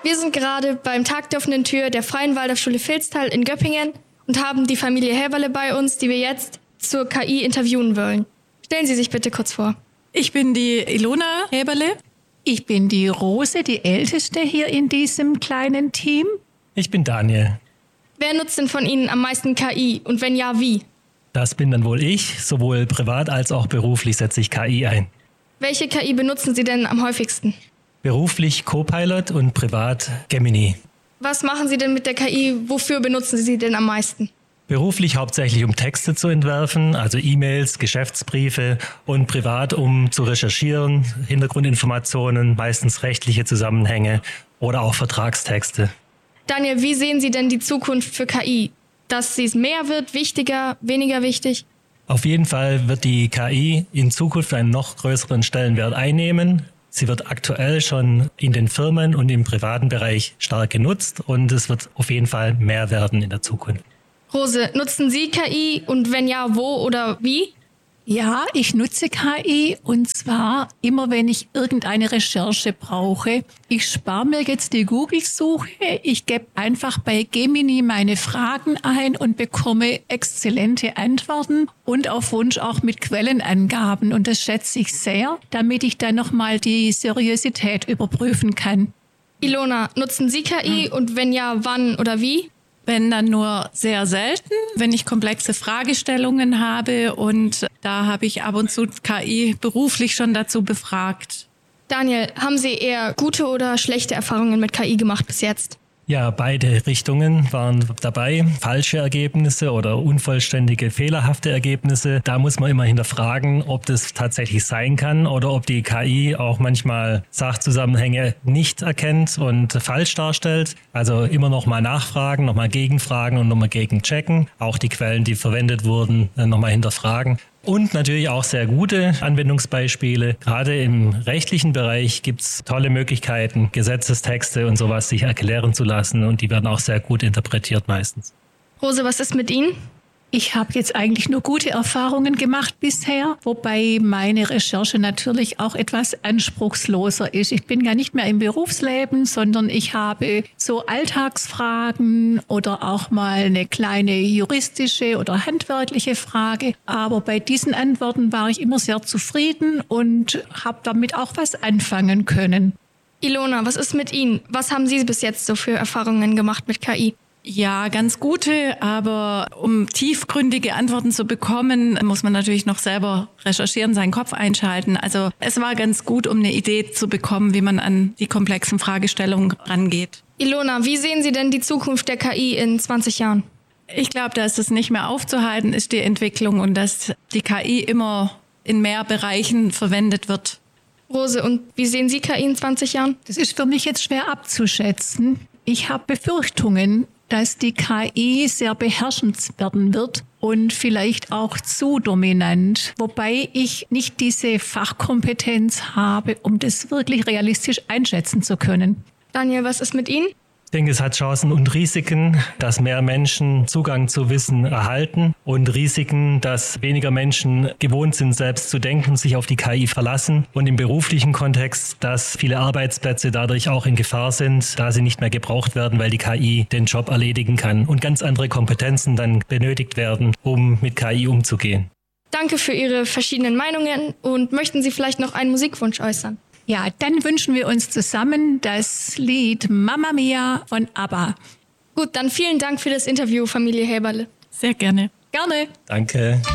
Wir sind gerade beim Tag der offenen Tür der Freien Waldorfschule Vilstal in Göppingen und haben die Familie Häberle bei uns, die wir jetzt zur KI interviewen wollen. Stellen Sie sich bitte kurz vor. Ich bin die Ilona Häberle. Ich bin die Rose, die Älteste hier in diesem kleinen Team. Ich bin Daniel. Wer nutzt denn von Ihnen am meisten KI und wenn ja, wie? Das bin dann wohl ich. Sowohl privat als auch beruflich setze ich KI ein. Welche KI benutzen Sie denn am häufigsten? Beruflich Copilot und privat Gemini. Was machen Sie denn mit der KI? Wofür benutzen Sie sie denn am meisten? Beruflich hauptsächlich, um Texte zu entwerfen, also E-Mails, Geschäftsbriefe, und privat, um zu recherchieren, Hintergrundinformationen, meistens rechtliche Zusammenhänge oder auch Vertragstexte. Daniel, wie sehen Sie denn die Zukunft für KI? Dass sie mehr wird, wichtiger, weniger wichtig? Auf jeden Fall wird die KI in Zukunft einen noch größeren Stellenwert einnehmen. Sie wird aktuell schon in den Firmen und im privaten Bereich stark genutzt und es wird auf jeden Fall mehr werden in der Zukunft. Rose, nutzen Sie KI und wenn ja, wo oder wie? Ja, ich nutze KI und zwar immer, wenn ich irgendeine Recherche brauche. Ich spare mir jetzt die Google-Suche. Ich gebe einfach bei Gemini meine Fragen ein und bekomme exzellente Antworten und auf Wunsch auch mit Quellenangaben. Und das schätze ich sehr, damit ich dann nochmal die Seriosität überprüfen kann. Ilona, nutzen Sie KI und wenn ja, wann oder wie? Wenn dann nur sehr selten, wenn ich komplexe Fragestellungen habe und da habe ich ab und zu KI beruflich schon dazu befragt. Daniel, haben Sie eher gute oder schlechte Erfahrungen mit KI gemacht bis jetzt? Ja, beide Richtungen waren dabei. Falsche Ergebnisse oder unvollständige, fehlerhafte Ergebnisse. Da muss man immer hinterfragen, ob das tatsächlich sein kann oder ob die KI auch manchmal Sachzusammenhänge nicht erkennt und falsch darstellt. Also immer nochmal nachfragen, nochmal gegenfragen und nochmal gegenchecken. Auch die Quellen, die verwendet wurden, nochmal hinterfragen. Und natürlich auch sehr gute Anwendungsbeispiele. Gerade im rechtlichen Bereich gibt es tolle Möglichkeiten, Gesetzestexte und sowas sich erklären zu lassen. Und die werden auch sehr gut interpretiert meistens. Rose, was ist mit Ihnen? Ich habe jetzt eigentlich nur gute Erfahrungen gemacht bisher, wobei meine Recherche natürlich auch etwas anspruchsloser ist. Ich bin ja nicht mehr im Berufsleben, sondern ich habe so Alltagsfragen oder auch mal eine kleine juristische oder handwerkliche Frage. Aber bei diesen Antworten war ich immer sehr zufrieden und habe damit auch was anfangen können. Ilona, was ist mit Ihnen? Was haben Sie bis jetzt so für Erfahrungen gemacht mit KI? Ja, ganz gute, aber um tiefgründige Antworten zu bekommen, muss man natürlich noch selber recherchieren, seinen Kopf einschalten. Also es war ganz gut, um eine Idee zu bekommen, wie man an die komplexen Fragestellungen rangeht. Ilona, wie sehen Sie denn die Zukunft der KI in 20 Jahren? Ich glaube, dass es nicht mehr aufzuhalten ist, die Entwicklung, und dass die KI immer in mehr Bereichen verwendet wird. Rose, und wie sehen Sie KI in 20 Jahren? Das ist für mich jetzt schwer abzuschätzen. Ich habe Befürchtungen, dass die KI sehr beherrschend werden wird und vielleicht auch zu dominant, wobei ich nicht diese Fachkompetenz habe, um das wirklich realistisch einschätzen zu können. Daniel, was ist mit Ihnen? Ich denke, es hat Chancen und Risiken, dass mehr Menschen Zugang zu Wissen erhalten und Risiken, dass weniger Menschen gewohnt sind, selbst zu denken, sich auf die KI verlassen und im beruflichen Kontext, dass viele Arbeitsplätze dadurch auch in Gefahr sind, da sie nicht mehr gebraucht werden, weil die KI den Job erledigen kann und ganz andere Kompetenzen dann benötigt werden, um mit KI umzugehen. Danke für Ihre verschiedenen Meinungen und möchten Sie vielleicht noch einen Musikwunsch äußern? Ja, dann wünschen wir uns zusammen das Lied Mamma Mia von ABBA. Gut, dann vielen Dank für das Interview, Familie Häberle. Sehr gerne. Gerne. Danke.